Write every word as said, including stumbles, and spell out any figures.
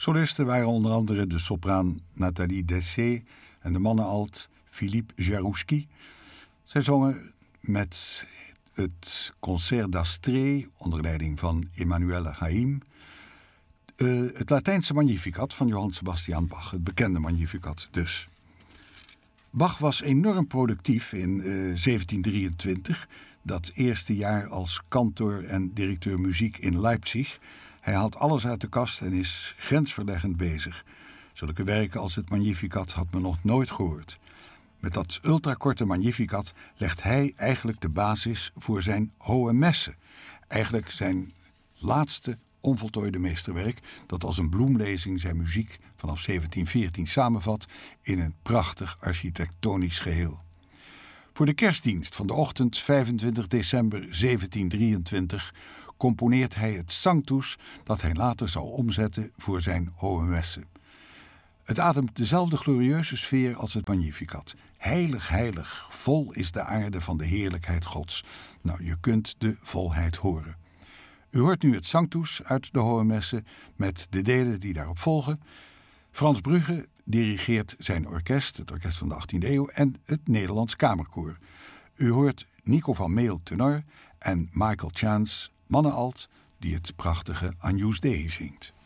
Solisten waren onder andere de sopraan Nathalie Dessay en de mannenalt Philippe Jarouski. Zij zongen met het Concert d'Astrée onder leiding van Emanuele Haïm uh, het Latijnse Magnificat van Johann Sebastian Bach, het bekende Magnificat dus. Bach was enorm productief in uh, zeventien drieëntwintig, dat eerste jaar als kantor en directeur muziek in Leipzig. Hij haalt alles uit de kast en is grensverleggend bezig. Zulke werken als het Magnificat had men nog nooit gehoord. Met dat ultrakorte Magnificat legt hij eigenlijk de basis voor zijn Hohe Messe. Eigenlijk zijn laatste onvoltooide meesterwerk, dat als een bloemlezing zijn muziek vanaf zeventien veertien samenvat in een prachtig architectonisch geheel. Voor de kerstdienst van de ochtend vijfentwintig december zeventien drieëntwintig componeert hij het Sanctus dat hij later zal omzetten voor zijn Hohe Messe. Het ademt dezelfde glorieuze sfeer als het Magnificat. Heilig, heilig, vol is de aarde van de heerlijkheid Gods. Nou, je kunt de volheid horen. U hoort nu het Sanctus uit de Hohe Messe met de delen die daarop volgen. Frans Brugge dirigeert zijn orkest, het orkest van de achttiende eeuw, en het Nederlands Kamerkoor. U hoort Nico van Meel tenor en Michael Chance mannenalt die het prachtige Agnus Dei zingt.